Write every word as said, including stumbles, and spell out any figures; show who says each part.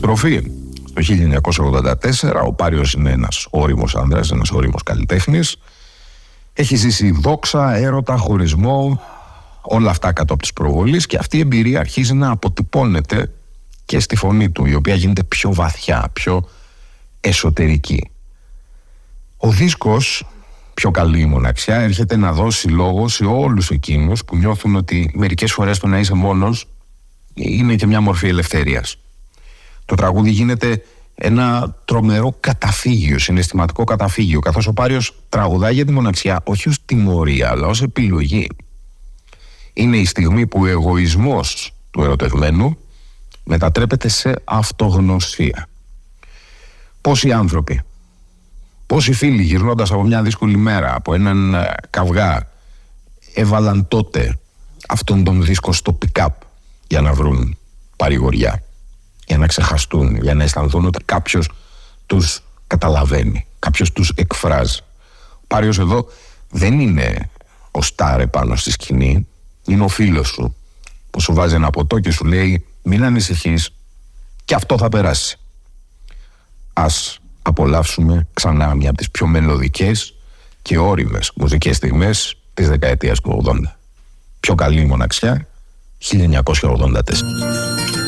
Speaker 1: Επιστροφή το χίλια εννιακόσια ογδόντα τέσσερα. Ο Πάριος είναι ένας ώριμος άνδρας, ένας ώριμος καλλιτέχνης. Έχει ζήσει δόξα, έρωτα, χωρισμό, όλα αυτά κάτω από τις προβολείς, και αυτή η εμπειρία αρχίζει να αποτυπώνεται και στη φωνή του, η οποία γίνεται πιο βαθιά, πιο εσωτερική. Ο δίσκος «Πιο καλή η μοναξιά» έρχεται να δώσει λόγο σε όλους εκείνους που νιώθουν ότι μερικές φορές το να είσαι μόνος είναι και μια μορφή ελευθερίας. Το τραγούδι γίνεται ένα τρομερό καταφύγιο, συναισθηματικό καταφύγιο, καθώς ο Πάριος τραγουδάει για τη μοναξιά όχι ως τιμωρία, αλλά ως επιλογή. Είναι η στιγμή που ο εγωισμός του ερωτευμένου μετατρέπεται σε αυτογνωσία. Πόσοι άνθρωποι, πόσοι φίλοι, γυρνώντας από μια δύσκολη μέρα, από έναν καυγά, έβαλαν τότε αυτόν τον δίσκο στο pick-up για να βρουν παρηγοριά, για να ξεχαστούν, για να αισθανθούν ότι κάποιος τους καταλαβαίνει, κάποιος τους εκφράζει. Ο Πάριος εδώ δεν είναι ο στάρ επάνω στη σκηνή, είναι ο φίλος σου που σου βάζει ένα ποτό και σου λέει μην ανησυχείς, και αυτό θα περάσει. Ας απολαύσουμε ξανά μια από τις πιο μελωδικές και ώριμες μουσικές στιγμές της δεκαετίας του ογδόντα. Πιο καλή μοναξιά, χίλια εννιακόσια ογδόντα τέσσερα.